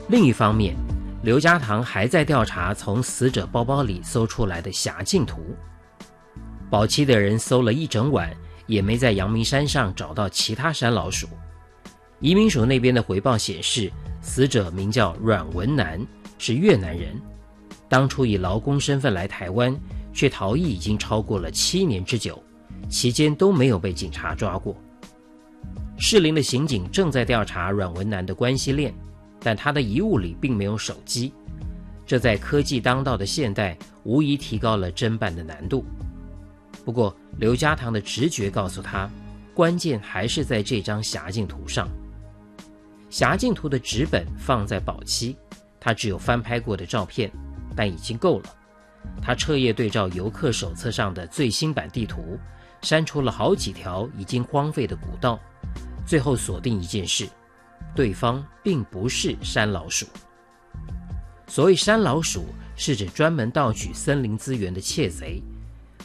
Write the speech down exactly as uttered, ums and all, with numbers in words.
另一方面，刘家堂还在调查从死者包包里搜出来的辖境图。保七的人搜了一整晚，也没在阳明山上找到其他山老鼠。移民署那边的回报显示，死者名叫阮文南，是越南人，当初以劳工身份来台湾，却逃逸已经超过了七年之久，期间都没有被警察抓过。士林的刑警正在调查阮文南的关系链，但他的遗物里并没有手机，这在科技当道的现代无疑提高了侦办的难度。不过刘家堂的直觉告诉他，关键还是在这张辖境图上。辖境图的纸本放在保七，他只有翻拍过的照片，但已经够了。他彻夜对照游客手册上的最新版地图，删除了好几条已经荒废的古道，最后锁定一件事，对方并不是山老鼠。所谓山老鼠，是指专门盗取森林资源的窃贼，